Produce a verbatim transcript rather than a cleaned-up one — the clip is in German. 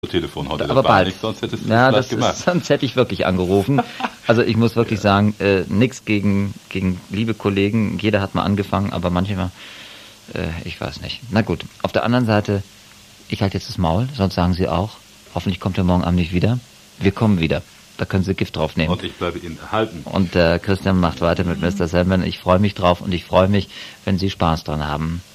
Telefon heute. Aber bald. Nicht, sonst hättest du ja, das das gemacht. Ist, sonst hätte ich wirklich angerufen. Also ich muss wirklich ja. sagen, äh, nichts gegen, gegen liebe Kollegen. Jeder hat mal angefangen, aber manchmal, äh, ich weiß nicht. Na gut, auf der anderen Seite, ich halte jetzt das Maul, sonst sagen Sie auch, hoffentlich kommt er morgen Abend nicht wieder. Wir kommen wieder. Da können Sie Gift drauf nehmen. Und ich bleibe Ihnen erhalten. Und äh, Christian macht weiter mit Mister Sandman. Ich freue mich drauf und ich freue mich, wenn Sie Spaß dran haben.